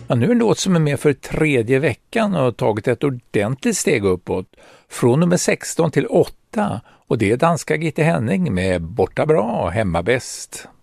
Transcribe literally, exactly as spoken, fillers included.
Ja, nu är en låt som är med för tredje veckan och har tagit ett ordentligt steg uppåt. Från nummer sexton till åtta. Och det är danska Gitte Henning med Borta bra, hemma bäst.